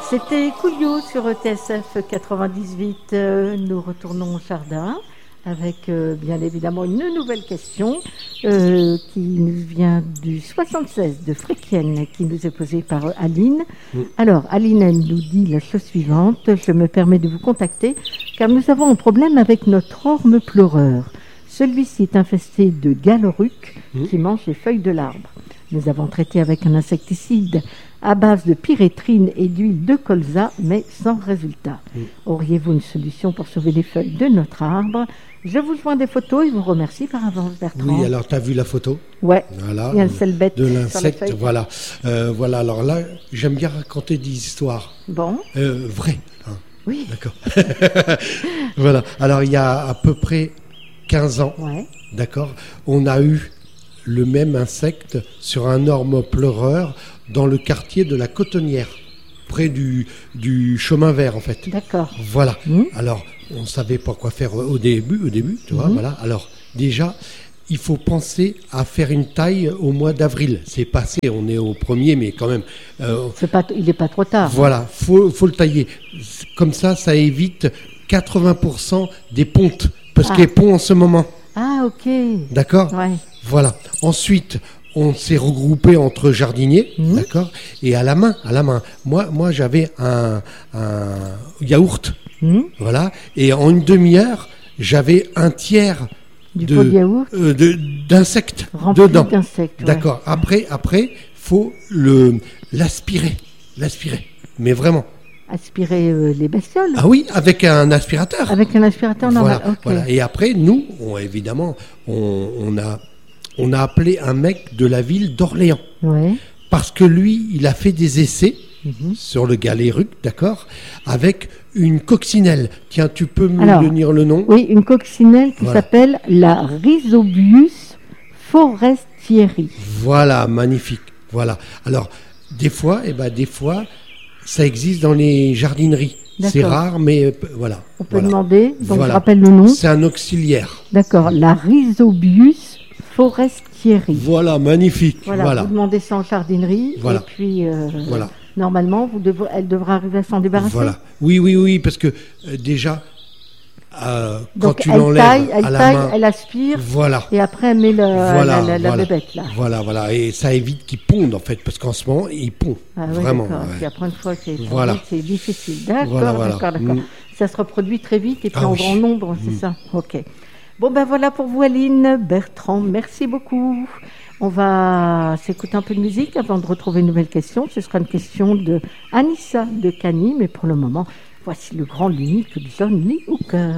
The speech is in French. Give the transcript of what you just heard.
C'était Coolio sur TSF 98. Nous retournons au jardin avec bien évidemment une nouvelle question qui nous vient du 76 de Fréquienne, qui nous est posée par Aline. Alors, Aline, elle nous dit la chose suivante. Je me permets de vous contacter car nous avons un problème avec notre orme pleureur. Celui-ci est infesté de galerucs qui mangent les feuilles de l'arbre. Nous avons traité avec un insecticide à base de pyrétrine et d'huile de colza, mais sans résultat. Auriez-vous une solution pour sauver les feuilles de notre arbre? Je vous joins des photos et vous remercie par avance, Bertrand. Oui, alors tu as vu la photo? Ouais, voilà, il y a une seule bête de l'insecte, sur la feuille. voilà. Voilà, alors là, j'aime bien raconter des histoires. Bon. Vraies. Hein. Oui. D'accord. Voilà, alors il y a à peu près 15 ans, d'accord, on a eu le même insecte sur un orme pleureur dans le quartier de la Cotonnière, près du chemin vert en fait. D'accord. Voilà. Alors, on ne savait pas quoi faire au début, tu vois, voilà. Alors, déjà, il faut penser à faire une taille au mois d'avril. C'est passé, on est au 1er, mais quand même... il n'est pas trop tard. Voilà, faut le tailler. Comme ça évite 80% des pontes, parce qu'il y a ponts en ce moment. Ah, ok. D'accord. Ouais. Voilà. Ensuite, on s'est regroupé entre jardiniers, d'accord, et à la main. Moi, j'avais un yaourt, voilà, et en une demi-heure, j'avais un tiers pot de yaourt d'insectes dedans. D'insectes, d'accord. Après, faut l'aspirer, mais vraiment. Aspirer les bestioles. Ah oui, avec un aspirateur. Avec un aspirateur normal. Voilà, voilà. Et après, nous, évidemment, on a appelé un mec de la ville d'Orléans. Ouais. Parce que lui, il a fait des essais sur le galéruc, d'accord, avec une coccinelle. Tiens, tu peux me donner le nom? Oui, une coccinelle qui s'appelle la Rhizobius forestieri. Voilà, magnifique. Voilà. Alors, des fois, ça existe dans les jardineries. C'est rare, mais voilà. On peut demander, donc voilà. Je rappelle le nom. C'est un auxiliaire. D'accord, la Rhizobius forestieri. Voilà, magnifique. Voilà. Vous demandez ça en jardinerie, et puis normalement, elle devra arriver à s'en débarrasser. Voilà. Oui, parce que déjà, quand tu l'enlèves à la main, elle aspire, et après elle met la bébête là. Voilà, et ça évite qu'il ponde en fait, parce qu'en ce moment, il pond. Ah oui, vraiment. Et après une fois qu'il est c'est difficile. D'accord. Ça se reproduit très vite et puis en grand nombre, c'est ça. Ok. Bon ben voilà pour vous, Aline. Bertrand, merci beaucoup. On va s'écouter un peu de musique avant de retrouver une nouvelle question. Ce sera une question de Anissa de Cagny, mais pour le moment, voici le grand, l'unique John Lee Hooker.